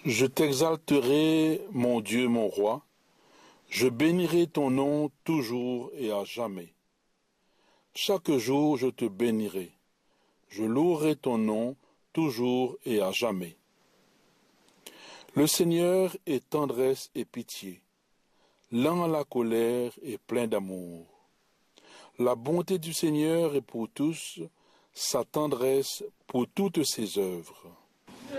Je t'exalterai, mon Dieu, mon roi. Je bénirai ton nom toujours et à jamais. Chaque jour je te bénirai. Je louerai ton nom toujours et à jamais. Le Seigneur est tendresse et pitié, lent à la colère et plein d'amour. La bonté du Seigneur est pour tous, sa tendresse pour toutes ses œuvres.